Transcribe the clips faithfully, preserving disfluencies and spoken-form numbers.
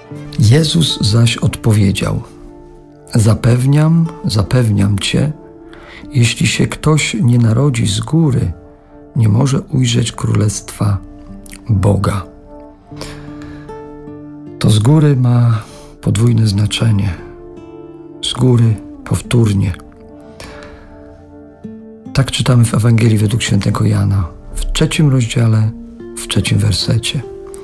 Jezus zaś odpowiedział: Zapewniam, zapewniam cię, jeśli się ktoś nie narodzi z góry, nie może ujrzeć Królestwa Boga. To z góry ma podwójne znaczenie. Z góry powtórnie. Tak czytamy w Ewangelii według świętego Jana, w trzecim rozdziale, w trzecim wersecie.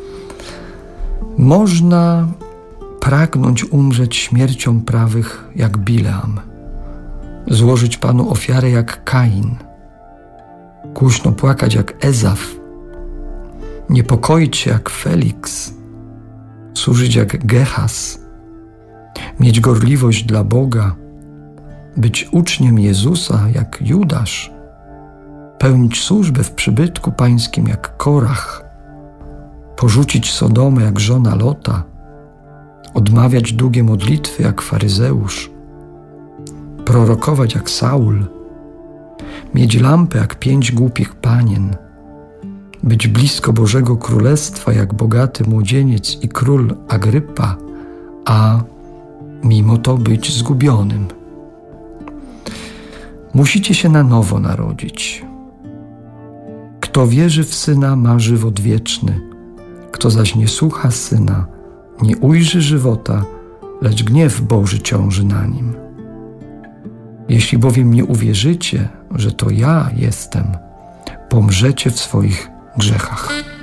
Można pragnąć umrzeć śmiercią prawych jak Bileam, złożyć Panu ofiarę jak Kain, głośno płakać jak Ezaf, niepokoić się jak Feliks, służyć jak Gehaz, mieć gorliwość dla Boga, być uczniem Jezusa jak Judasz, pełnić służbę w przybytku pańskim jak Korach, porzucić Sodomę jak żona Lota, odmawiać długie modlitwy jak faryzeusz, prorokować jak Saul, mieć lampę jak pięć głupich panien, być blisko Bożego Królestwa jak bogaty młodzieniec i król Agrypa, a mimo to być zgubionym. Musicie się na nowo narodzić. Kto wierzy w Syna, ma żywot wieczny. Kto zaś nie słucha Syna, nie ujrzy żywota, lecz gniew Boży ciąży na nim. Jeśli bowiem nie uwierzycie, że to ja jestem, pomrzecie w swoich grzechach.